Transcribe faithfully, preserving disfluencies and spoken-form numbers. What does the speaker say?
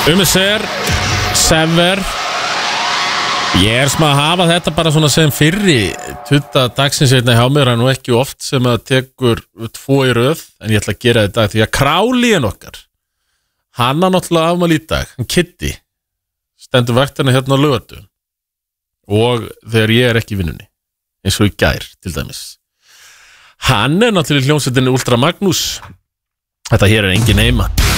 Umisser, Sever. Ég er smá að hafa þetta bara svona sem fyrri tutta dagsins hérna hjá mér, en nú ekki oft sem að tekur tvo í röð, en ég ætla að gera þetta því að Králíin okkar, hann á náttúrulega afmæli í dag, hann Kitty, stendur vaktina hérna á Laugardögum og þegar ég er ekki í vinnunni, eins og í gær til dæmis. Hann er náttúrulega hljómsveitinni Ultra Magnús. Þetta hér er engin heima.